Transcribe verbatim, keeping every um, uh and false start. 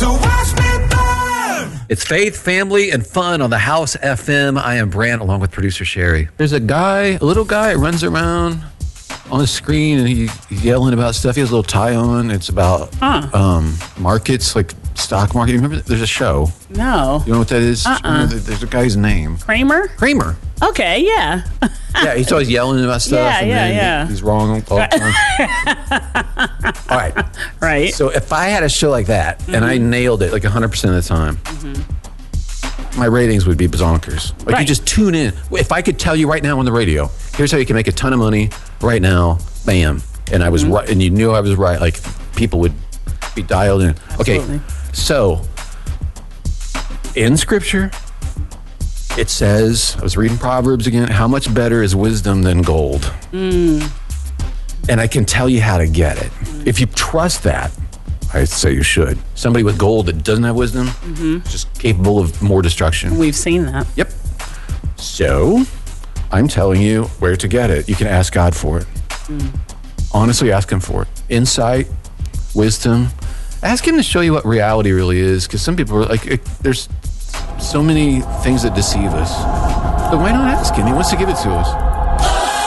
So watch me burn. It's faith, family, and fun on the House F M. I am Brant, along with producer Sherry. There's a guy, a little guy, runs around on the screen, and he, he's yelling about stuff. He has a little tie on. It's about Huh. um, markets, like stock market. You remember? There's a show. No. You know what that is? Uh-uh. There's a guy's name. Kramer? Kramer. Okay, yeah. Yeah, he's always yelling about stuff. Yeah, and yeah, then yeah. He's wrong all the time. All right. Right. So if I had a show like that, mm-hmm. and I nailed it like one hundred percent of the time, mm-hmm. my ratings would be bonkers. Like, right. you just tune in. If I could tell you right now on the radio, here's how you can make a ton of money right now, bam. And I was mm-hmm. right, and you knew I was right. Like, people would be dialed in. Absolutely. Okay, so in Scripture, it says, I was reading Proverbs again, how much better is wisdom than gold? Mm. And I can tell you how to get it. Mm. If you trust that, I'd say you should. Somebody with gold that doesn't have wisdom, mm-hmm. is just capable of more destruction. We've seen that. Yep. So, I'm telling you where to get it. You can ask God for it. Mm. Honestly, ask Him for it. Insight, wisdom. Ask Him to show you what reality really is, because some people are like, it, there's so many things that deceive us. But why not ask Him? He wants to give it to us.